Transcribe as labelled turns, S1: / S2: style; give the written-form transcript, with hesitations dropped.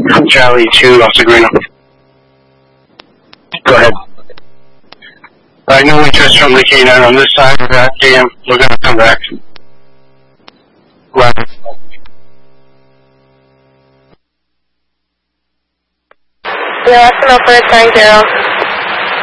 S1: Charlie 2, Los Green.
S2: Go ahead.
S1: No interest from the K9 on this side of that dam. We're going to come back. Right.
S3: Yeah, estimate for 90.